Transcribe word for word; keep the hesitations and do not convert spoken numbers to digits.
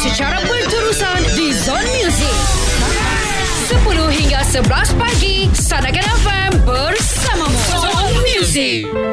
secara berterusan di Zone Music. sepuluh hingga sebelas pagi, Sanakan F M bersamamu. Zone Music.